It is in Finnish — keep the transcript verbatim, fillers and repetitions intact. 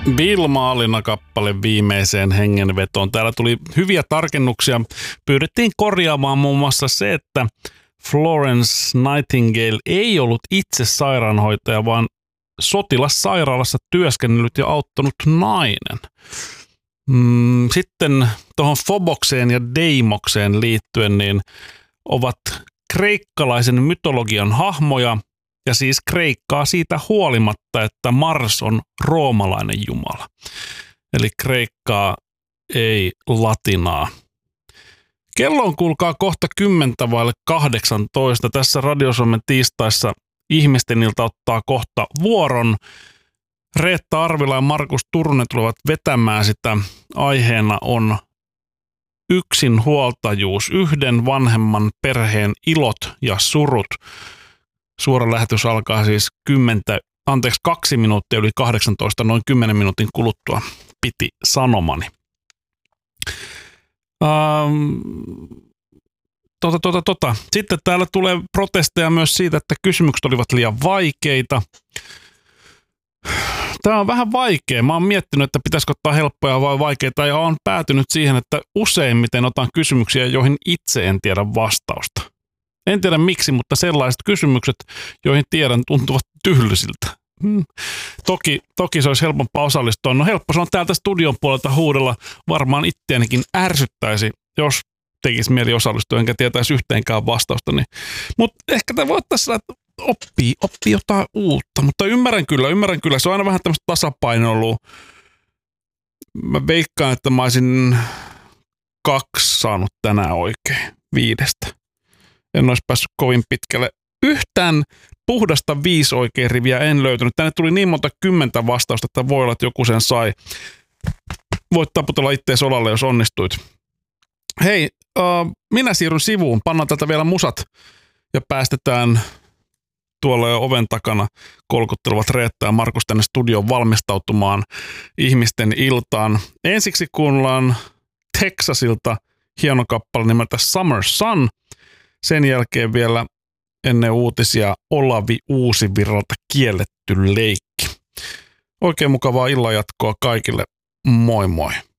Vilma-Alina kappale viimeiseen hengenvetoon. Täällä tuli hyviä tarkennuksia. Pyydettiin korjaamaan muun muassa se, että Florence Nightingale ei ollut itse sairaanhoitaja, vaan sotilassairaalassa työskennellyt ja auttanut nainen. Sitten tuohon Fobokseen ja Deimokseen liittyen niin ovat kreikkalaisen mytologian hahmoja, ja siis Kreikkaa siitä huolimatta, että Mars on roomalainen jumala. Eli Kreikkaa ei latinaa. Kello on kuulkaa kohta kymmentä vaille kahdeksantoista. Tässä Radio Suomen tiistaissa Ihmisten ilta ottaa kohta vuoron. Reetta Arvila ja Markus Turunen tulevat vetämään sitä. Aiheena on yksinhuoltajuus, yhden vanhemman perheen ilot ja surut. Suora lähetys alkaa siis kymmentä, anteeksi, kaksi minuuttia yli kahdeksantoista, noin kymmenen minuutin kuluttua piti sanomani. Ähm, tota, tota, tota. Sitten täällä tulee protesteja myös siitä, että kysymykset olivat liian vaikeita. Tämä on vähän vaikea. Mä oon miettinyt, että pitäisikö ottaa helppoja vai vaikeita, ja oon päätynyt siihen, että useimmiten otan kysymyksiä, joihin itse en tiedä vastausta. En tiedä miksi, mutta sellaiset kysymykset, joihin tiedän, tuntuvat tyllisiltä. Hmm. Toki, toki se olisi helpompaa osallistua. No helppo se on täältä studion puolelta huudella. Varmaan itseänikin ärsyttäisi, jos tekisi mieli osallistua, enkä tietäisi yhteenkään vastausta. Niin. Mutta ehkä tämä voi ottaa sillä, että oppii, oppii jotain uutta. Mutta ymmärrän kyllä, ymmärrän kyllä. Se on aina vähän tämmöistä tasapainoilua. Mä veikkaan, että mä olisin kaksi saanut tänään oikein viidestä. En olisi päässyt kovin pitkälle. Yhtään puhdasta viisi oikein riviä en löytänyt. Tänne tuli niin monta kymmentä vastausta, että voi olla, että joku sen sai. Voit taputella ittees olalle, jos onnistuit. Hei, uh, minä siirryn sivuun. Pannaan tätä vielä musat ja päästetään tuolla jo oven takana kolkuttelevat Reetta ja Markus tänne studioon valmistautumaan Ihmisten iltaan. Ensiksi kuunnellaan Texasilta hieno kappale nimeltä Summer Sun. Sen jälkeen vielä ennen uutisia Olavi Uusivirralta Kielletty leikki. Oikein mukavaa illanjatkoa kaikille. Moi moi.